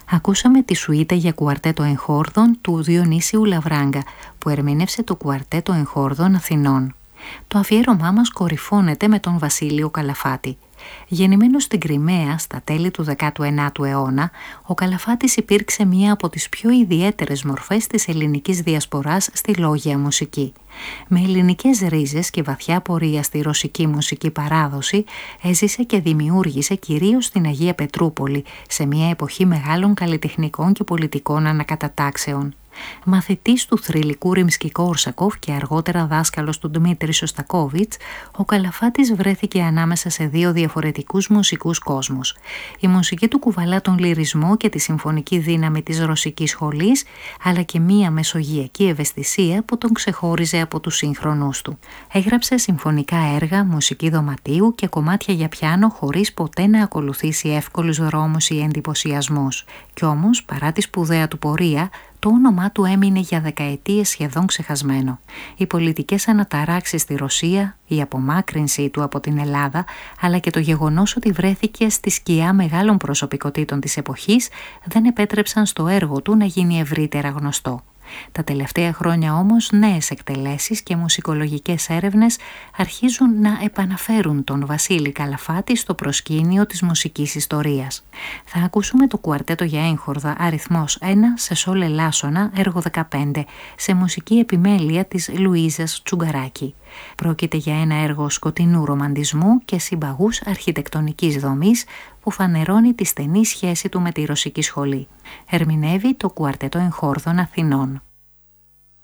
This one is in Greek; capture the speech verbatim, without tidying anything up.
Ακούσαμε τη σουίτα για κουαρτέτο εγχόρδων του Διονύσιου Λαβράγκα, που ερμήνευσε το κουαρτέτο εγχόρδων Αθηνών. Το αφιέρωμά μας κορυφώνεται με τον Βασίλειο Καλαφάτη. Γεννημένος στην Κριμαία στα τέλη του δέκατου ένατου αιώνα, ο Καλαφάτης υπήρξε μία από τις πιο ιδιαίτερες μορφές της ελληνικής διασποράς στη λόγια μουσική. Με ελληνικές ρίζες και βαθιά πορεία στη ρωσική μουσική παράδοση, έζησε και δημιούργησε κυρίως στην Αγία Πετρούπολη, σε μία εποχή μεγάλων καλλιτεχνικών και πολιτικών ανακατατάξεων. Μαθητής του θρυλικού Ριμσκι-Κόρσακοφ και αργότερα δάσκαλος του Ντμήτρη Σωστακόβιτς, ο Καλαφάτης βρέθηκε ανάμεσα σε δύο διαφορετικούς μουσικούς κόσμους. Η μουσική του κουβαλά τον λυρισμό και τη συμφωνική δύναμη της ρωσικής σχολής, αλλά και μία μεσογειακή ευαισθησία που τον ξεχώριζε από τους σύγχρονούς του. Έγραψε συμφωνικά έργα, μουσική δωματίου και κομμάτια για πιάνο χωρίς ποτέ να ακολουθήσει εύκολους δρόμους ή εντυπωσιασμούς. Κι όμως, παρά τη σπουδαία του πορεία, το όνομά του έμεινε για δεκαετίες σχεδόν ξεχασμένο. Οι πολιτικές αναταράξεις στη Ρωσία, η απομάκρυνση του από την Ελλάδα, αλλά και το γεγονός ότι βρέθηκε στη σκιά μεγάλων προσωπικότητων της εποχής, δεν επέτρεψαν στο έργο του να γίνει ευρύτερα γνωστό. Τα τελευταία χρόνια όμως νέες εκτελέσεις και μουσικολογικές έρευνες αρχίζουν να επαναφέρουν τον Βασίλη Καλαφάτη στο προσκήνιο της μουσικής ιστορίας. Θα ακούσουμε το κουαρτέτο για έγχορδα αριθμός ένα σε σόλ ελάσσονα έργο δεκαπέντε σε μουσική επιμέλεια της Λουίζας Τσουγκαράκη. Πρόκειται για ένα έργο σκοτεινού ρομαντισμού και συμπαγούς αρχιτεκτονικής δομής που φανερώνει τη στενή σχέση του με τη ρωσική σχολή. Ερμηνεύει το κουαρτέτο εγχόρδων Αθηνών.